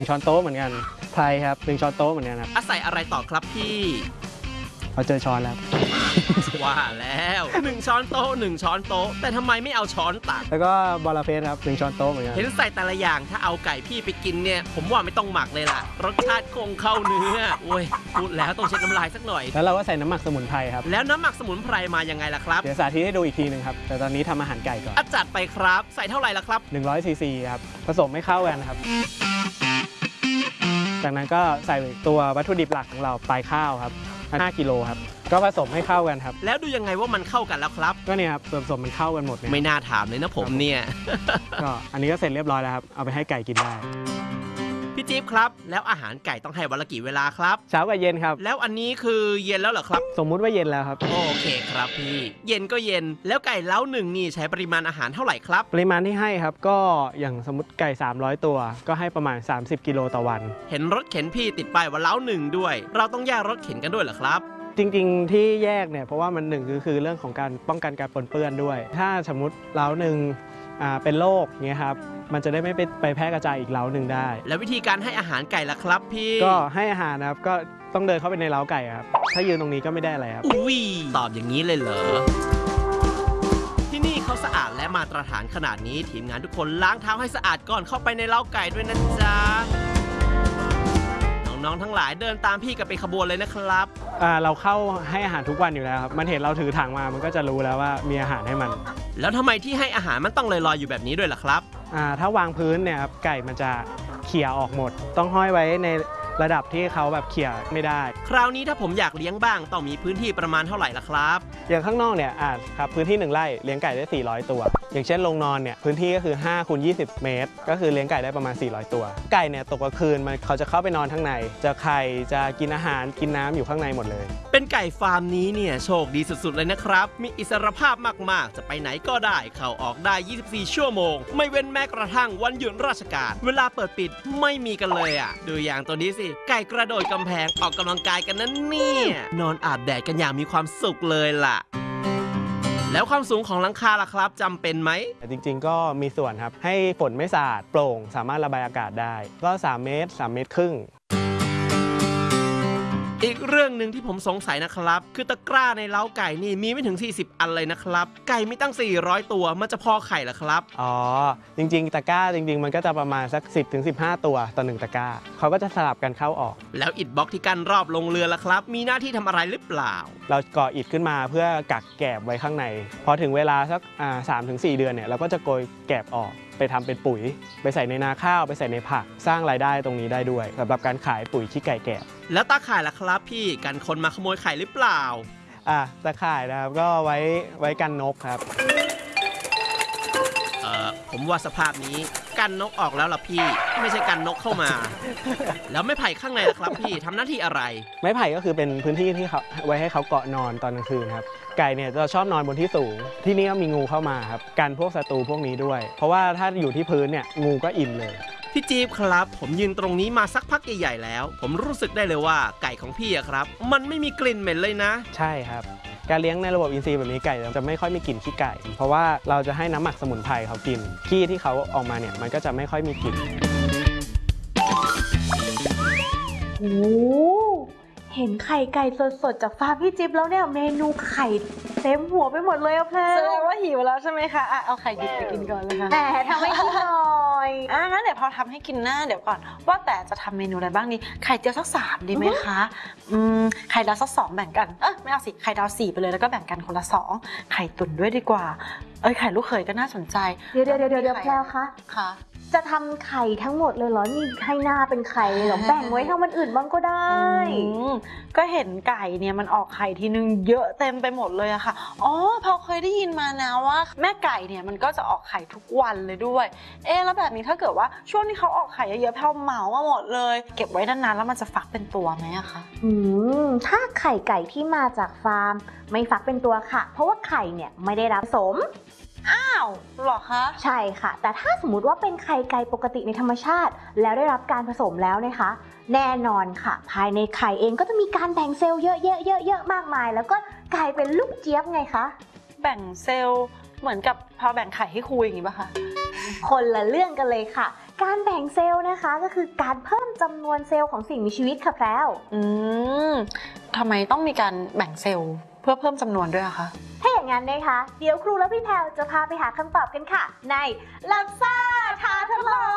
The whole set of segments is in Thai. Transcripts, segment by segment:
ช้อนโต๊ะเหมือนกันไพรครับ1 ช้อนโต๊ะเหมือนกันครับอาศัยอะไรต่อครับพี่เราเจอช้อนแล้วว่าแล้ว1 ช้อนโต๊ะ1 ช้อนโต๊ะแต่ทำไมไม่เอาช้อนตักแล้วก็บอลาเฟสครับ1 ช้อนโต๊ะเหมือนกันเห็นใส่แต่ละอย่างถ้าเอาไก่พี่ไปกินเนี่ยผมว่าไม่ต้องหมักเลยล่ะรสชาติคงเข้าเนื้อโอ้ยพูดแล้วต้องเช็ดน้ำลายสักหน่อยแล้วเราก็ใส่น้ำหมักสมุนไพรครับแล้วน้ำหมักสมุนไพรมายังไงล่ะครับเดี๋ยวสาธิตให้ดูอีกทีหนึ่งครับแต่ตอนนี้ทำอาหารไก่ก่อนจัดไปครับใส่เท่าไหร่ล่ะครับ 100 ซีซีครับผสมให้เข้ากันครับจากนั้นก็ใส่ตัววัตถุดิบหลักของเราปลายข้าวครับ5 กิโลครับก็ผสมให้เข้ากันครับแล้วดูยังไงว่ามันเข้ากันแล้วครับก็เนี่ยครับส่วนผสมมันเข้ากันหมดเนี่ยไม่น่าถามเลยนะผมเนี่ยก็อันนี้ก็เสร็จเรียบร้อยแล้วครับเอาไปให้ไก่กินได้พี่จิ๊บครับแล้วอาหารไก่ต้องให้วันละกี่เวลาครับเช้ากับเย็นครับแล้วอันนี้คือเย็นแล้วเหรอครับสมมุติว่าเย็นแล้วครับโอเคครับพี่เย็นก็เย็นแล้วไก่เล้าหนึ่งนี่ใช้ปริมาณอาหารเท่าไหร่ครับปริมาณที่ให้ครับก็อย่างสมมติไก่300ตัวก็ให้ประมาณ30 กิโลต่อวันเห็นรถเข็นพี่ติดป้ายว่าเล้าหนึ่งด้วยเราต้องแยกรถเข็นกันด้วยเหรอครับจริงๆที่แยกเนี่ยเพราะว่ามันคือเรื่องของการป้องกันการปนเปื้อนด้วยถ้าสมมติเล้าหนึ่งเป็นโรคเงี้ยครับมันจะได้ไม่ไปแพร่กระจายอีกเล้าหนึ่งได้แล้ววิธีการให้อาหารไก่ล่ะครับพี่ก็ให้อาหารนะครับก็ต้องเดินเข้าไปในเล้าไก่ครับถ้ายืนตรงนี้ก็ไม่ได้อะไรครับอุ้ยตอบอย่างนี้เลยเหรอที่นี่เขาสะอาดและมาตรฐานขนาดนี้ทีมงานทุกคนล้างเท้าให้สะอาดก่อนเข้าไปในเล้าไก่ด้วยนะจ๊ะน้องๆทั้งหลายเดินตามพี่กันไปขบวนเลยนะครับเราเข้าให้อาหารทุกวันอยู่แล้วครับมันเห็นเราถือถังมามันก็จะรู้แล้วว่ามีอาหารให้มันแล้วทำไมที่ให้อาหารมันต้องลอยๆอยู่แบบนี้ด้วยล่ะครับถ้าวางพื้นเนี่ยครับไก่มันจะเขี่ยออกหมดต้องห้อยไว้ในระดับที่เขาแบบเขี่ยไม่ได้คราวนี้ถ้าผมอยากเลี้ยงบ้างต้องมีพื้นที่ประมาณเท่าไหร่ล่ะครับอย่างข้างนอกเนี่ยครับพื้นที่1 ไร่เลี้ยงไก่ได้400ตัวอย่างเช่นโรงนอนเนี่ยพื้นที่ก็คือ5 คูณ 20 เมตรก็คือเลี้ยงไก่ได้ประมาณ400ตัวไก่เนี่ยตกกลางคืนเขาจะเข้าไปนอนข้างในจะไข่จะกินอาหารกินน้ำอยู่ข้างในหมดเลยเป็นไก่ฟาร์มนี้เนี่ยโชคดีสุดๆเลยนะครับมีอิสรภาพมากๆจะไปไหนก็ได้เข้าออกได้24 ชั่วโมงไม่เว้นแม้กระทั่งวันหยุดราชการเวลาเปิดปิดไม่มีกันเลยดูอย่างตัวนี้สิไก่กระโดดกำแพงออกกำลังกายกันนั่นเนี่ยนอนอาบแดดกันอย่างมีความสุขเลยล่ะแล้วความสูงของหลังคาล่ะครับจำเป็นไหมจริงๆก็มีส่วนครับให้ฝนไม่สาดโปร่งสามารถระบายอากาศได้ก็3 เมตร 3 เมตรครึ่งอีกเรื่องหนึ่งที่ผมสงสัยนะครับคือตะกร้าในเล้าไก่นี่มีไม่ถึง40 อันเลยนะครับไก่มีตั้ง400ตัวมันจะพอไข่เหรอครับจริงๆตะกร้าจริงๆมันก็จะประมาณสัก10-15 ตัวต่อ1 ตะกร้าเขาก็จะสลับกันเข้าออกแล้วอิฐบล็อกที่กั้นรอบลงเรือล่ะครับมีหน้าที่ทำอะไรหรือเปล่าเราก่ออิฐขึ้นมาเพื่อกักแกบไว้ข้างในพอถึงเวลาสัก3-4 เดือนเนี่ยเราก็จะโกยแกบออกไปทำเป็นปุ๋ยไปใส่ในนาข้าวไปใส่ในผักสร้างรายได้ตรงนี้ได้ด้วยสำหรับการขายปุ๋ยขี้ไก่แกบแล้วตาข่ายล่ะครับพี่กันคนมาขโมยไข่หรือเปล่าตาข่ายนะครับก็ไว้กันนกครับผมว่าสภาพนี้กันนกออกแล้วล่ะพี่ไม่ใช่กันนกเข้ามาแล้วไม้ไผ่ข้างในล่ะครับพี่ทำหน้าที่อะไรไม้ไผ่ก็คือเป็นพื้นที่ที่เขาไว้ให้เขาเกาะนอนตอนกลางคืนครับไก่เนี่ยจะชอบนอนบนที่สูงที่นี่ก็มีงูเข้ามาครับกันพวกศัตรูพวกนี้ด้วยเพราะว่าถ้าอยู่ที่พื้นเนี่ยงูก็อิ่มเลยพี่จี๊บครับผมยืนตรงนี้มาสักพักใหญ่ๆแล้วผมรู้สึกได้เลยว่าไก่ของพี่ครับมันไม่มีกลิ่นเหม็นเลยนะใช่ครับการเลี้ยงในระบบอินทรีย์แบบนี้ไก่จะไม่ค่อยมีกลิ่นขี้ไก่เพราะว่าเราจะให้น้ำหมักสมุนไพรเขากินขี้ที่เขาออกมาเนี่ยมันก็จะไม่ค่อยมีกลิ่นโอ้เห็นไข่ไก่สดๆจากฟาร์มพี่จิ๊บแล้วเนี่ยเมนูไข่เต็มหัวไปหมดเลยแพรแสดงว่าหิวแล้วใช่ไหมคะเอาไข่ดิบไปกินก่อนเลยค่ะแต่ทำให้กินหน่อยงั้นเดี๋ยวพอทำให้กินหน้าเดี๋ยวก่อนว่าแต่จะทำเมนูอะไรบ้างดีไข่เจียวสัก3ดีไหมคะไข่ดาวสัก2แบ่งกันไม่เอาสิไข่ดาว4ไปเลยแล้วก็แบ่งกันคนละ2ไข่ตุ๋นด้วยดีกว่าไข่ลูกเขยก็น่าสนใจเดี๋ยวแพรคะค่ะจะทำไข่ทั้งหมดเลยเหรอนี่ให้หน้าเป็นไข่เลยเหรอแบ่งไว้ทำมันอื่นบ้างก็ได้ก็เห็นไก่เนี่ยมันออกไข่ทีนึงเยอะเต็มไปหมดเลยอะค่ะพอเคยได้ยินมานะว่าแม่ไก่เนี่ยมันก็จะออกไข่ทุกวันเลยด้วยแล้วแบบนี้ถ้าเกิดว่าช่วงที่เขาออกไข่เยอะๆแพรเหมามาหมดเลยเก็บไว้นานๆแล้วมันจะฟักเป็นตัวไหมอะคะถ้าไข่ไก่ที่มาจากฟาร์มไม่ฟักเป็นตัวค่ะเพราะว่าไข่เนี่ยไม่ได้รับผสมหรอคะใช่ค่ะแต่ถ้าสมมุติว่าเป็นไข่ไก่ปกติในธรรมชาติแล้วได้รับการผสมแล้วนะคะแน่นอนค่ะภายในไข่เองก็จะมีการแบ่งเซลล์เยอะๆมากมายแล้วก็กลายเป็นลูกเจี๊ยบไงคะแบ่งเซลล์เหมือนกับพอแบ่งไข่ให้ครูอย่างนี้ป่ะคะคนละเรื่องกันเลยค่ะการแบ่งเซลล์นะคะก็คือการเพิ่มจำนวนเซลล์ของสิ่งมีชีวิตค่ะแพรวทำไมต้องมีการแบ่งเซลล์เพื่อเพิ่มจำนวนด้วยอะคะถ้าอย่างนั้นนะคะเดี๋ยวครูและพี่แพรวจะพาไปหาคำตอบกันค่ะในลับซ่าท้าทดลอง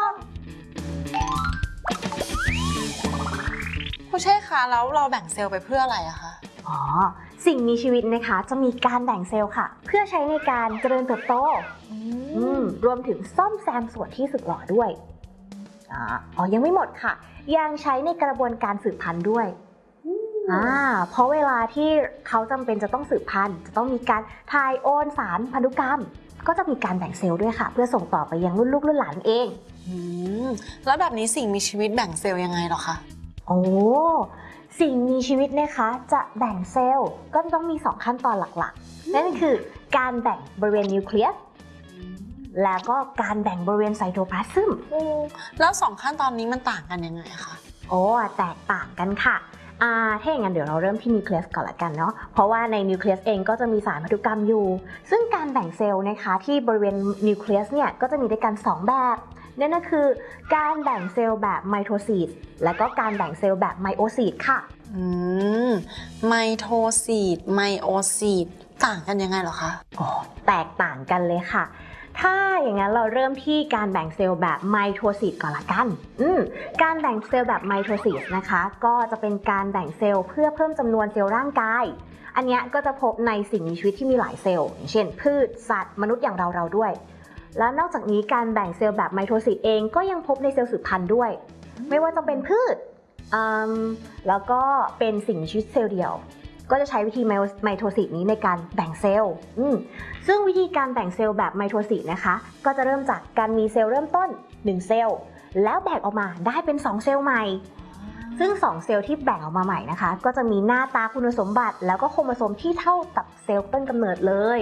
ผู้เช่คะแล้วเราแบ่งเซลล์ไปเพื่ออะไรอะคะอ๋อสิ่งมีชีวิตนะคะจะมีการแบ่งเซลล์ค่ะ เพื่อใช้ในการเจริญเติบโตรวมถึงซ่อมแซมส่วนที่สึกหรอด้วยยังไม่หมดค่ะยังใช้ในกระบวนการสืบพันธุ์ด้วยเพราะเวลาที่เขาจำเป็นจะต้องสืบพันธุ์จะต้องมีการถ่ายโอนสารพันธุกรรมก็จะมีการแบ่งเซลล์ด้วยค่ะเพื่อส่งต่อไปยังรุ่นลูกรุ่นหลานเองแล้วแบบนี้สิ่งมีชีวิตแบ่งเซลล์ยังไงหรอคะสิ่งมีชีวิตนะคะจะแบ่งเซลล์ก็ต้องมี2ขั้นตอนหลักๆนั่นคือการแบ่งบริเวณนิวเคลียสแล้วก็การแบ่งบริเวณไซโตพลาสมแล้ว2ขั้นตอนนี้มันต่างกันยังไงคะแตกต่างกันค่ะถ้าอย่างนั้นเดี๋ยวเราเริ่มที่นิวเคลียสก่อนละกันเนาะเพราะว่าในนิวเคลียสเองก็จะมีสารพันธุกรรมอยู่ซึ่งการแบ่งเซลล์นะคะที่บริเวณนิวเคลียสเนี่ยก็จะมีด้วยกัน2แบบนั่นก็คือการแบ่งเซลล์แบบไมโทซิสและก็การแบ่งเซลล์แบบไมโอซิสค่ะไมโทซิสไมโอซิสต่างกันยังไงเหรอคะแตกต่างกันเลยค่ะถ้าอย่างนั้นเราเริ่มที่การแบ่งเซลล์แบบไมโทซิสก่อนละกันการแบ่งเซลล์แบบไมโทซิสนะคะก็จะเป็นการแบ่งเซลล์เพื่อเพิ่มจำนวนเซลล์ร่างกายอันนี้ก็จะพบในสิ่งมีชีวิตที่มีหลายเซลล์อย่างเช่นพืชสัตว์มนุษย์อย่างเราด้วยและนอกจากนี้การแบ่งเซลล์แบบไมโทซิสเองก็ยังพบในเซลล์สืบพันธุ์ด้วยไม่ว่าจะเป็นพืชแล้วก็เป็นสิ่งมีชีวิตเซลล์เดียวก็จะใช้วิธีไมโทซิสนี้ในการแบ่งเซลล์ซึ่งวิธีการแบ่งเซลล์แบบไมโทซิสนะคะก็จะเริ่มจากการมีเซลล์เริ่มต้น1เซลล์แล้วแบ่งออกมาได้เป็น2เซลล์ใหม่ซึ่ง2เซลล์ที่แบ่งออกมาใหม่นะคะก็จะมีหน้าตาคุณสมบัติแล้วก็โครโมโซมที่เท่ากับเซลล์ต้นกำเนิดเลย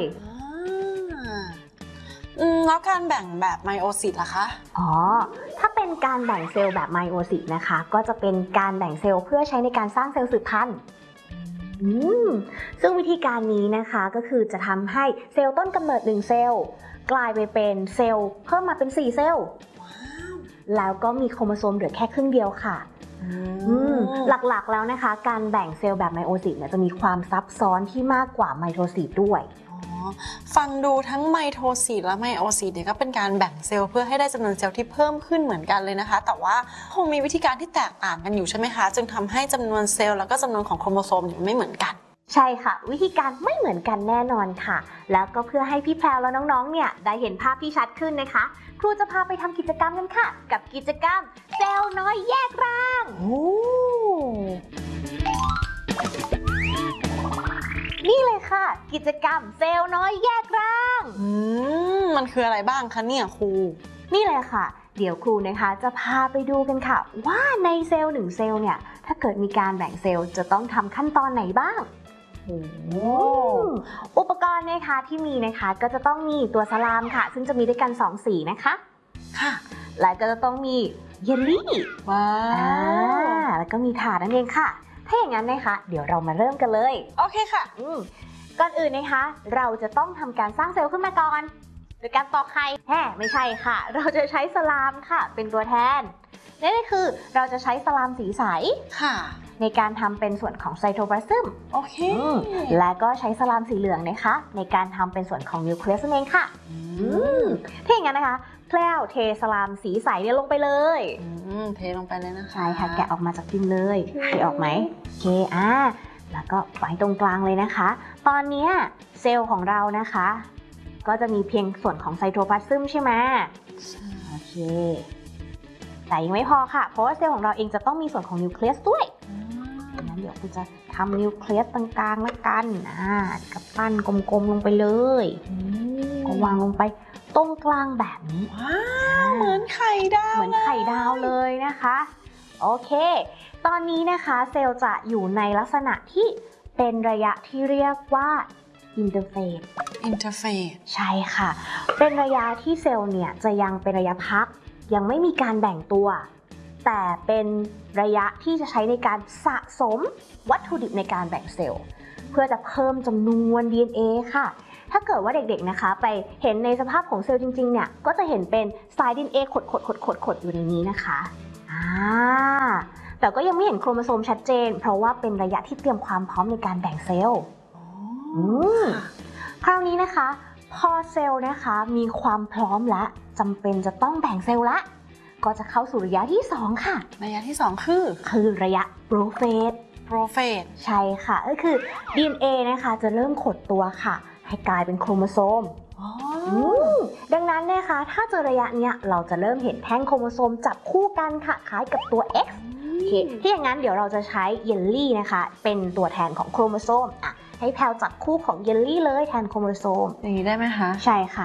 แล้วการแบ่งแบบไมโอซิสล่ะคะถ้าเป็นการแบ่งเซลล์แบบไมโอซิสนะคะก็จะเป็นการแบ่งเซลล์เพื่อใช้ในการสร้างเซลล์สืบพันธุ์ซึ่งวิธีการนี้นะคะก็คือจะทำให้เซลล์ต้นกำเนิด1เซลล์กลายไปเป็นเซลล์เพิ่มมาเป็น4เซลล์แล้วก็มีโครโมโซมเหลือแค่ครึ่งเดียวค่ะหลักๆแล้วนะคะการแบ่งเซลล์แบบไมโอซิสเนี่ยจะมีความซับซ้อนที่มากกว่าไมโทซิสด้วยฟังดูทั้งไมโทซิสและไมโอซิสเนี่ยก็เป็นการแบ่งเซลล์เพื่อให้ได้จำนวนเซลล์ที่เพิ่มขึ้นเหมือนกันเลยนะคะแต่ว่าคงมีวิธีการที่แตกต่างกันอยู่ใช่ไหมคะจึงทำให้จำนวนเซลล์แล้วก็จำนวนของโครโมโซมไม่เหมือนกันใช่ค่ะวิธีการไม่เหมือนกันแน่นอนค่ะแล้วก็เพื่อให้พี่แพรวและน้องๆเนี่ยได้เห็นภาพที่ชัดขึ้นนะคะครูจะพาไปทำกิจกรรมกันค่ะกับกิจกรรมเซลล์น้อยแยกร่างนี่เลยค่ะกิจกรรมเซลล์น้อยแยกร่างมันคืออะไรบ้างคะเนี่ยครูนี่เลยค่ะเดี๋ยวครูนะคะจะพาไปดูกันค่ะว่าในเซลล์1เซลล์เนี่ยถ้าเกิดมีการแบ่งเซลล์จะต้องทำขั้นตอนไหนบ้างอุปกรณ์นะคะที่มีนะคะก็จะต้องมีตัวสลามค่ะซึ่งจะมีด้วยกัน2สีนะคะค่ะและก็จะต้องมีเยลลี่ว้าวแล้วก็มีถาดนั่นเองค่ะถ้าอย่างนั้นนะคะเดี๋ยวเรามาเริ่มกันเลยโอเคค่ะก่อนอื่นนะคะเราจะต้องทำการสร้างเซลล์ขึ้นมาก่อนโดยการตอกไข่ไม่ใช่ค่ะเราจะใช้สลามค่ะเป็นตัวแทนนั่นก็คือเราจะใช้สลามสีใสค่ะในการทำเป็นส่วนของไซโตพลาสมโอเคและก็ใช้สลามสีเหลืองนะคะในการทำเป็นส่วนของนิวเคลียสนั่นเองค่ะถ้าอย่างนั้นนะคะแพรวเทสลามสีใสเนี่ยลงไปเลยเทลงไปเลยนะคะใช่ค่ะแกะออกมาจากพิมพ์เลยเทออกไหมโอเคแล้วก็ไว้ตรงกลางเลยนะคะตอนนี้เซลล์ของเรานะคะก็จะมีเพียงส่วนของไซโตพลาสมใช่ไหมโอเคแต่ยังไม่พอค่ะเพราะว่าเซลล์ของเราเองจะต้องมีส่วนของนิวเคลียสด้วยงั้นเดี๋ยวคุณจะทำนิวเคลียสตรงกลางแล้วกันกับปั้นกลมๆลงไปเลยก็วางลงไปตรงกลางแบบนี้เหมือนไข่ดาวเลยนะคะโอเคตอนนี้นะคะเซลล์จะอยู่ในลักษณะที่เป็นระยะที่เรียกว่าอินเตอร์เฟสใช่ค่ะเป็นระยะที่เซลล์เนี่ยจะยังเป็นระยะพักยังไม่มีการแบ่งตัวแต่เป็นระยะที่จะใช้ในการสะสมวัตถุดิบในการแบ่งเซลล์เพื่อจะเพิ่มจำนวน DNA ค่ะถ้าเกิดว่าเด็กๆนะคะไปเห็นในสภาพของเซลล์จริงๆเนี่ยก็จะเห็นเป็นสาย DNA ขดอยู่ในนี้นะคะแต่ก็ยังไม่เห็นโครโมโซมชัดเจนเพราะว่าเป็นระยะที่เตรียมความพร้อมในการแบ่งเซลล์คราวนี้นะคะพอเซลล์นะคะมีความพร้อมและจำเป็นจะต้องแบ่งเซลล์ละก็จะเข้าสู่ระยะที่2ค่ะระยะที่2คือระยะโปรเฟสใช่ค่ะก็คือ DNA นะคะจะเริ่มขดตัวค่ะให้กลายเป็นโครโมโซมดังนั้นนะคะถ้าเจอระยะเนี้ยเราจะเริ่มเห็นแท่งโครโมโซมจับคู่กันค่ะคล้ายกับตัว X ที่อย่างนั้นเดี๋ยวเราจะใช้เยลลี่นะคะเป็นตัวแทนของโครโมโซมให้แพลวจับคู่ของเยลลี่เลยแทนโครโมโซมอย่างนี้ได้ไหมคะใช่ค่ะ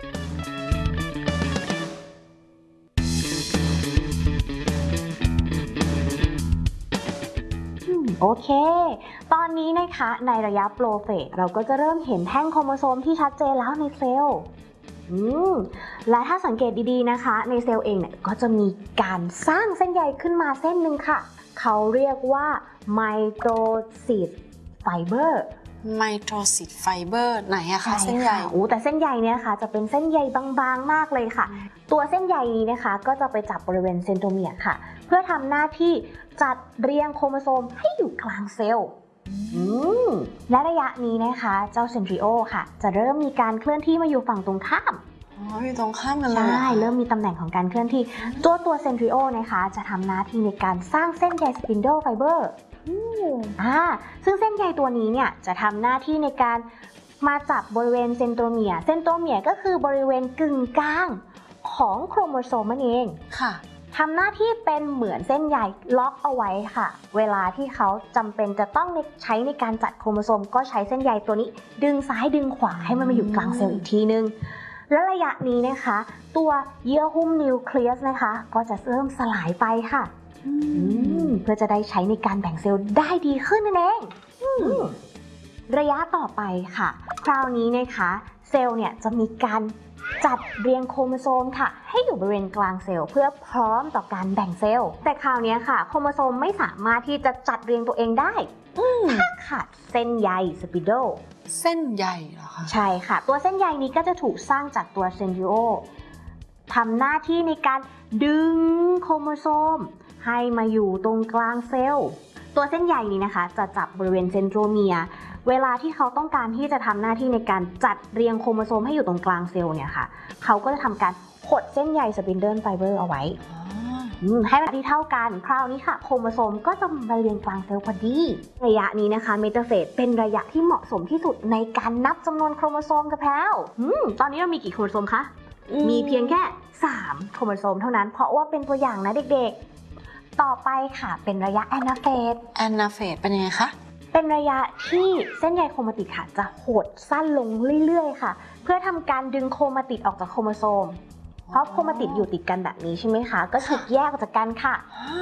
โอเคตอนนี้นะคะในระยะโปรเฟสเราก็จะเริ่มเห็นแท่งโครโมโซมที่ชัดเจนแล้วในเซลล์และถ้าสังเกตดีๆนะคะในเซลล์เองเนี่ยก็จะมีการสร้างเส้นใยขึ้นมาเส้นหนึ่งค่ะเขาเรียกว่าไมโทซิสไฟเบอร์ไหนอะคะเส้นใยแต่เส้นใยเนี่ยค่ะจะเป็นเส้นใยบางๆมากเลยค่ะตัวเส้นใยนี้นะคะก็จะไปจับบริเวณเซนโทรเมียร์ค่ะเพื่อทำหน้าที่จัดเรียงโครโมโซมให้อยู่กลางเซลล์และระยะนี้นะคะเจ้าเซนทริโอค่ะจะเริ่มมีการเคลื่อนที่มาอยู่ฝั่งตรงข้ามอยู่ตรงข้ามกันเลยใช่เริ่มมีตำแหน่งของการเคลื่อนที่ตัวเซนทริโอนะคะจะทำหน้าที่ในการสร้างเส้นใยสปินเดิลไฟเบอร์ซึ่งเส้นใยตัวนี้เนี่ยจะทำหน้าที่ในการมาจับบริเวณเซนโทรเมียร์ก็คือบริเวณกึ่งกลางของโครโมโซมนั่นเองค่ะทำหน้าที่เป็นเหมือนเส้นใยล็อกเอาไว้ค่ะเวลาที่เขาจำเป็นจะต้องใช้ในการจัดโครโมโซมก็ใช้เส้นใยตัวนี้ดึงซ้ายดึงขวาให้มันมาอยู่กลางเซลล์อีกทีนึงและระยะนี้นะคะตัวเยื่อหุ้มนิวเคลียสนะคะก็จะเริ่มสลายไปค่ะเพื่อจะได้ใช้ในการแบ่งเซลล์ได้ดีขึ้นนั่นเองระยะต่อไปค่ะคราวนี้นะคะเซลล์เนี่ยจะมีการจัดเรียงโครโมโซมค่ะให้อยู่บริเวณกลางเซลล์เพื่อพร้อมต่อการแบ่งเซลล์แต่คราวนี้ค่ะโครโมโซมไม่สามารถที่จะจัดเรียงตัวเองได้ถ้าขาดเส้นใยสปินเดิลเส้นใยเหรอคะใช่ค่ะตัวเส้นใยนี้ก็จะถูกสร้างจากตัวเซนทริโอทำหน้าที่ในการดึงโครโมโซมให้มาอยู่ตรงกลางเซลล์ตัวเส้นใยนี้นะคะจะจับบริเวณเซนโทรเมียร์เวลาที่เขาต้องการที่จะทำหน้าที่ในการจัดเรียงโครโมโซมให้อยู่ตรงกลางเซลล์เนี่ยค่ะเขาก็จะทำการขดเส้นใยสปินเดิลไฟเบอร์เอาไว้ให้มันที่เท่ากันคราวนี้ค่ะโครโมโซมก็จะมาเรียงกลางเซลล์พอดีระยะนี้นะคะเมตาเฟสเป็นระยะที่เหมาะสมที่สุดในการนับจำนวนโครโมโซมกับแพลวตอนนี้เรามีกี่โครโมโซมคะมีเพียงแค่3โครโมโซมเท่านั้นเพราะว่าเป็นตัวอย่างนะเด็กๆต่อไปค่ะเป็นระยะแอนาเฟสเป็นยังไงคะเป็นระยะที่เส้นใยโครโมติดค่ะจะหดสั้นลงเรื่อยๆค่ะเพื่อทำการดึงโครโมติดออกจากโครโมโซมเพราะโครโมติดอยู่ติดกันแบบนี้ใช่ไหมคะก็ถูกแยกออกจากกันค่ะ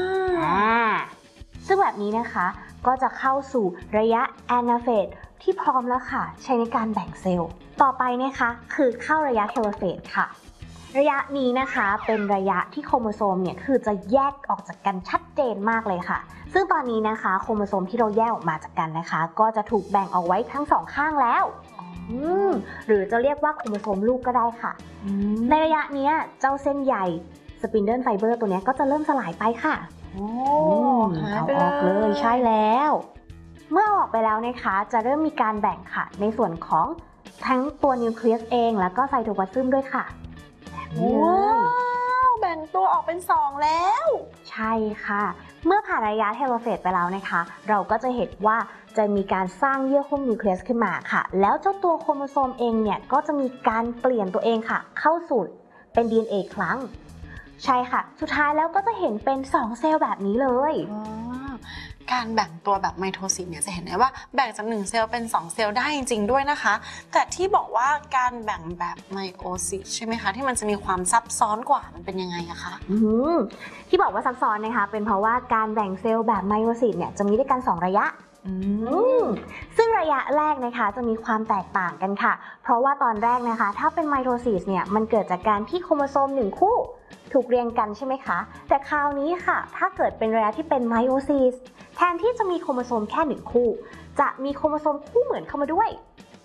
ซึ่งแบบนี้นะคะก็จะเข้าสู่ระยะแอนาเฟสที่พร้อมแล้วค่ะใช้ในการแบ่งเซลล์ต่อไปนะคะคือเข้าระยะเทโลเฟสค่ะระยะนี้นะคะเป็นระยะที่โครโมโซมเนี่ยคือจะแยกออกจากกันชัดเจนมากเลยค่ะซึ่งตอนนี้นะคะโครโมโซมที่เราแยกออกมาจากกันนะคะก็จะถูกแบ่งออกไว้ทั้งสองข้างแล้วหรือจะเรียกว่าโครโมโซมลูกก็ได้ค่ะในระยะนี้เจ้าเส้นใยสปินเดิลไฟเบอร์ตัวนี้ก็จะเริ่มสลายไปค่ะเอาออกเลยใช่แล้วเมื่อออกไปแล้วนะคะจะเริ่มมีการแบ่งค่ะในส่วนของทั้งตัวนิวเคลียสเองแล้วก็ไซโตพลาซึมด้วยค่ะว้าวแบ่งตัวออกเป็น2แล้วใช่ค่ะเมื่อผ่านระยะเทโลเฟสไปแล้วนะคะเราก็จะเห็นว่าจะมีการสร้างเยื่อหุ้มนิวเคลียสขึ้นมาค่ะแล้วเจ้าตัวโครโมโซมเองเนี่ยก็จะมีการเปลี่ยนตัวเองค่ะเข้าสู่เป็น DNA อีกครั้งใช่ค่ะสุดท้ายแล้วก็จะเห็นเป็น2เซลล์แบบนี้เลยการแบ่งตัวแบบไมโทซิสเนี่ยจะเห็นได้ว่าแบ่งจาก1เซลล์เป็น2เซลล์ได้จริงๆด้วยนะคะแต่ที่บอกว่าการแบ่งแบบไมโอซิสใช่ไหมคะที่มันจะมีความซับซ้อนกว่ามันเป็นยังไงอะคะที่บอกว่าซับซ้อนนะคะเป็นเพราะว่าการแบ่งเซลล์แบบไมโอซิสเนี่ยจะมีด้วยกัน2ระยะซึ่งระยะแรกนะคะจะมีความแตกต่างกันค่ะเพราะว่าตอนแรกนะคะถ้าเป็นไมโทซิสเนี่ยมันเกิดจากการที่โครโมโซม1คู่ถูกเรียงกันใช่ไหมคะแต่คราวนี้ค่ะถ้าเกิดเป็นระยะที่เป็นไมโอซิสแทนที่จะมีโครโมโซมแค่1คู่จะมีโครโมโซมคู่เหมือนเข้ามาด้วย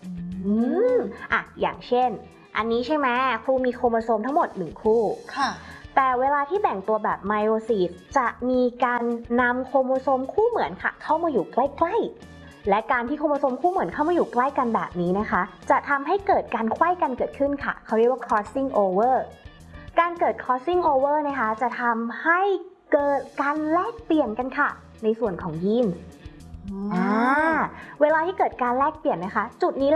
อย่างเช่นอันนี้ใช่ไหมครูมีโครโมโซมทั้งหมด1คู่ค่ะแต่เวลาที่แบ่งตัวแบบไมโอซิสจะมีการนำโครโมโซมคู่เหมือนค่ะเข้ามาอยู่ใกล้ๆและการที่โครโมโซมคู่เหมือนเข้ามาอยู่ใกล้กันแบบนี้นะคะจะทำให้เกิดการไขว้กันเกิดขึ้นค่ะเขาเรียกว่า crossing over การเกิด crossing over นะคะจะทำให้เกิดการแลกเปลี่ยนกันค่ะในส่วนของยีนส์เวลาที่เกิดการแลกเปลี่ยนนะคะจุดนี้